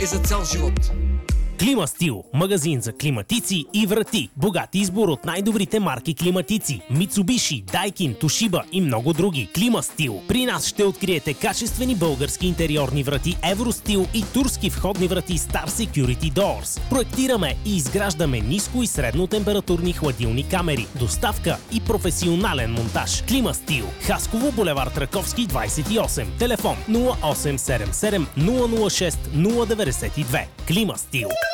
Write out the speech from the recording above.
е за цял живот. Климастил. Магазин за климатици и врати. Богат избор от най-добрите марки климатици. Mitsubishi, Daikin, Toshiba и много други. Климастил. При нас ще откриете качествени български интериорни врати Евростил и турски входни врати Star Security Doors. Проектираме и изграждаме ниско и средно температурни хладилни камери. Доставка и професионален монтаж. Климастил. Хасково, булевард Раковски, 28. Телефон 0877 006 092. Климастил.